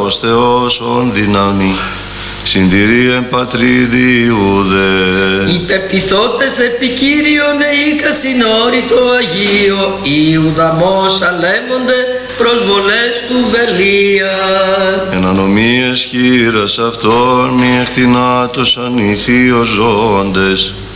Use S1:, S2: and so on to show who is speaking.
S1: ως Θεός ον δυνάμει, συντηρεί εν πατρίδι Ιούδε.
S2: Οι πεπιθώτες επί Κύριον εήκα συνόριτο Αγίο, Ιουδαμός αλέμονται προσβολές του βελία.
S1: Εν ανομίες χείρας αυτών μη εκτινάτως ανήθιος ζώντες,